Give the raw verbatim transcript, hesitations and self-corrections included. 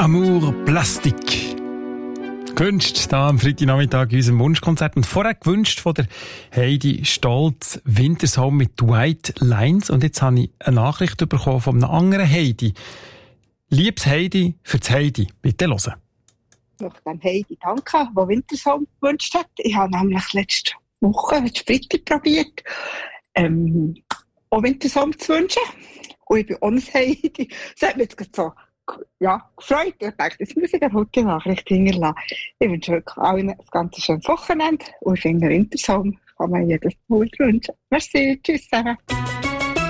Amour Plastik. Gewünscht da am Freitagnachmittag in unserem Wunschkonzert. Und vorher gewünscht von der Heidi Stolz Wintersong mit White Lines. Und jetzt habe ich eine Nachricht bekommen von einer anderen Heidi. Liebes Heidi, für das Heidi. Bitte hören. Ich möchte dem Heidi danken, der Wintersong gewünscht hat. Ich habe nämlich letzte Woche, letzte Freitag probiert, ähm, auch Wintersong zu wünschen. Und ich bin auch ein Heidi. Das hat mich jetzt so ja, gefreut. Ich dachte, jetzt muss ich eine gute Nachricht hinterlassen. Ich wünsche euch allen ein ganz schönes Wochenende. Und ich finde, einen Wintersong kann man jedes Mal wünschen. Merci, tschüss zusammen.